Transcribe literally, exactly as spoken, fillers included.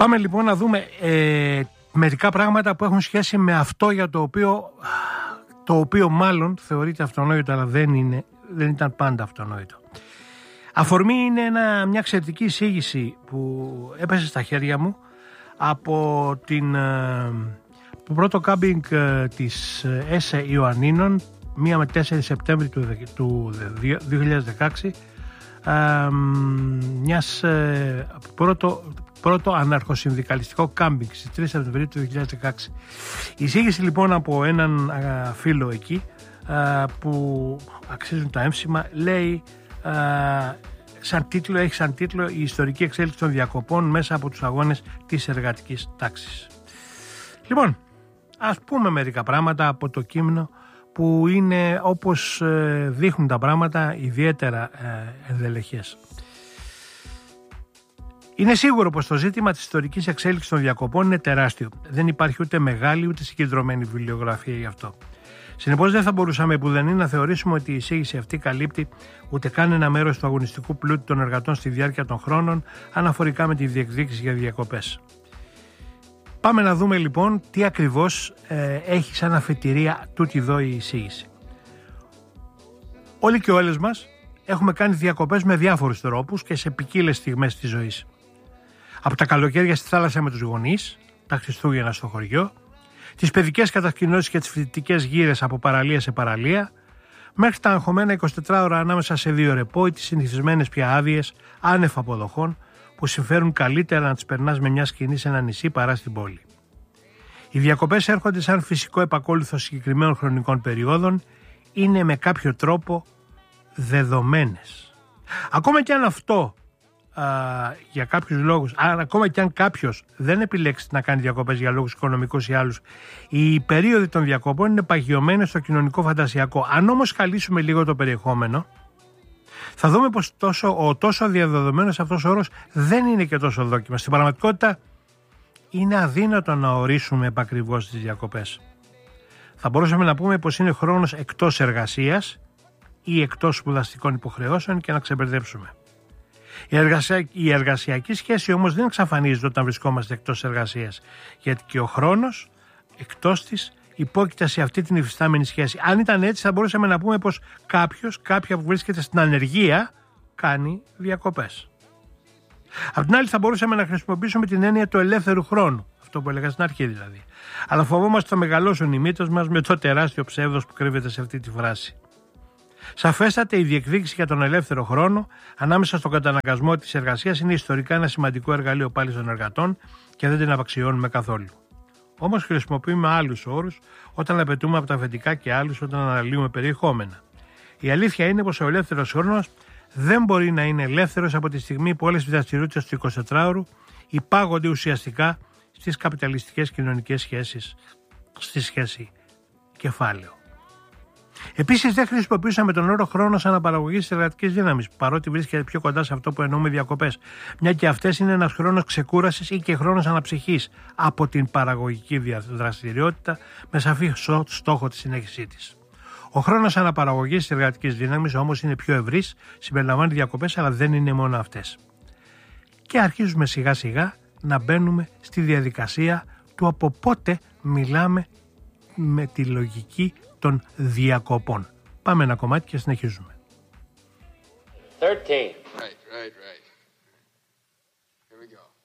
Πάμε λοιπόν να δούμε ε, μερικά πράγματα που έχουν σχέση με αυτό για το οποίο, το οποίο μάλλον θεωρείται αυτονόητο, αλλά δεν, είναι, δεν ήταν πάντα αυτονόητο. Αφορμή είναι ένα, μια εξαιρετική εισήγηση που έπεσε στα χέρια μου από την, το πρώτο κάμπινγκ της ΕΣΕ Ιωαννίνων μία με τέσσερις Σεπτέμβρη του, του δύο χιλιάδες δεκαέξι, ε, μιας ε, πρώτο, πρώτο αναρχοσυνδικαλιστικό κάμπινγκ στις τρεις Σεπτεμβρίου του δύο χιλιάδες δεκαέξι. Η εισήγηση λοιπόν από έναν α, φίλο εκεί α, που αξίζουν τα έμψημα λέει α, σαν τίτλο, έχει σαν τίτλο «Η ιστορική εξέλιξη των διακοπών μέσα από τους αγώνες της εργατικής τάξης». Λοιπόν, ας πούμε μερικά πράγματα από το κείμενο που είναι, όπως δείχνουν τα πράγματα, ιδιαίτερα ενδελεχές. Είναι σίγουρο πως το ζήτημα της ιστορικής εξέλιξης των διακοπών είναι τεράστιο. Δεν υπάρχει ούτε μεγάλη ούτε συγκεντρωμένη βιβλιογραφία γι' αυτό. Συνεπώς δεν θα μπορούσαμε πουδενή να θεωρήσουμε ότι η εισήγηση αυτή καλύπτει ούτε καν ένα μέρος του αγωνιστικού πλούτου των εργατών στη διάρκεια των χρόνων αναφορικά με τη διεκδίκηση για διακοπές. Πάμε να δούμε λοιπόν τι ακριβώς ε, έχει σαν αφετηρία τούτη εδώ η εισήγηση. Όλοι και όλες μας έχουμε κάνει διακοπές με διάφορους τρόπους και σε ποικίλες στιγμές της ζωής. Από τα καλοκαίρια στη θάλασσα με τους γονείς, τα Χριστούγεννα στο χωριό, τις παιδικές κατασκηνώσεις και τις φοιτητικές γύρες από παραλία σε παραλία, μέχρι τα αγχωμένα εικοσιτετράωρα ώρα ανάμεσα σε δύο ρεπό ή τις συνηθισμένες πια άδειες άνευ αποδοχών που συμφέρουν καλύτερα να τις περνάς με μια σκηνή σε ένα νησί παρά στην πόλη. Οι διακοπές έρχονται σαν φυσικό επακόλουθο συγκεκριμένων χρονικών περιόδων, είναι με κάποιο τρόπο δεδομένες. Ακόμα και αν αυτό α, για κάποιους λόγους, αν, ακόμα και αν κάποιος δεν επιλέξει να κάνει διακοπές για λόγους οικονομικούς ή άλλους, οι περίοδοι των διακοπών είναι παγιωμένες στο κοινωνικό φαντασιακό. Αν όμως καλύσουμε λίγο το περιεχόμενο, θα δούμε πως τόσο, ο τόσο διαδεδομένος αυτός ο όρος δεν είναι και τόσο δόκιμα. Στην πραγματικότητα είναι αδύνατο να ορίσουμε επακριβώς τις διακοπές. Θα μπορούσαμε να πούμε πως είναι χρόνος εκτός εργασίας ή εκτός σπουδαστικών υποχρεώσεων και να ξεμπερδέψουμε. Η, εργασια... η εργασιακή σχέση όμως δεν εξαφανίζεται όταν βρισκόμαστε εκτός εργασίας, γιατί και ο χρόνος εκτός της υπόκειται σε αυτή την υφιστάμενη σχέση. Αν ήταν έτσι θα μπορούσαμε να πούμε πως κάποιος, κάποια που βρίσκεται στην ανεργία, κάνει διακοπές. Απ' την άλλη θα μπορούσαμε να χρησιμοποιήσουμε την έννοια του ελεύθερου χρόνου, αυτό που έλεγα στην αρχή δηλαδή. Αλλά φοβόμαστε θα μεγαλώσουν οι μύτες μας με το τεράστιο ψεύδος που κρύβεται σε αυτή τη φράση. Σαφέστατα η διεκδίκηση για τον ελεύθερο χρόνο ανάμεσα στον καταναγκασμό της εργασίας είναι ιστορικά ένα σημαντικό εργαλείο πάλι των εργατών και δεν την απαξιώνουμε καθόλου. Όμως χρησιμοποιούμε άλλους όρους όταν απαιτούμε από τα αφεντικά και άλλους όταν αναλύουμε περιεχόμενα. Η αλήθεια είναι πως ο ελεύθερος χρόνος δεν μπορεί να είναι ελεύθερος από τη στιγμή που όλες οι δραστηριότητες του εικοσιτετράωρου υπάγονται ουσιαστικά στις καπιταλιστικές κοινωνικές σχέσεις, στη σχέση κεφάλαιο. Επίσης, δεν χρησιμοποιούσαμε τον όρο χρόνο σαν αναπαραγωγή της εργατικής δύναμης, παρότι βρίσκεται πιο κοντά σε αυτό που εννοούμε διακοπές, μια και αυτές είναι ένας χρόνος ξεκούρασης ή και χρόνος αναψυχής από την παραγωγική δραστηριότητα με σαφή στόχο τη συνέχισή της. Ο χρόνος αναπαραγωγής της εργατικής δύναμης όμως είναι πιο ευρύς, συμπεριλαμβάνει διακοπές, αλλά δεν είναι μόνο αυτές. Και αρχίζουμε σιγά σιγά να μπαίνουμε στη διαδικασία του από πότε μιλάμε με τη λογική των διακοπών. Πάμε ένα κομμάτι και συνεχίζουμε. thirteen. Right, right, right. Here we go.